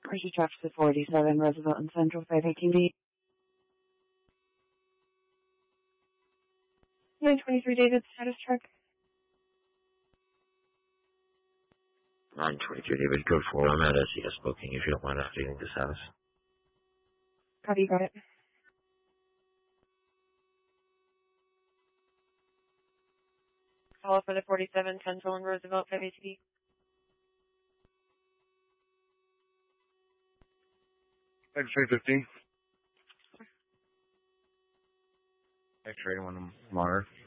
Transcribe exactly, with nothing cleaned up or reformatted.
Pursuit traffic to forty-seven Roosevelt and Central five eighteen B. nine twenty-three David, status check. nine twenty-three David, code four. I'm at S E S booking if you don't mind updating the status. Copy, got it. Follow for the forty-seven Central and Roosevelt five eighteen B. X-ray fifteen. X-ray one monitor.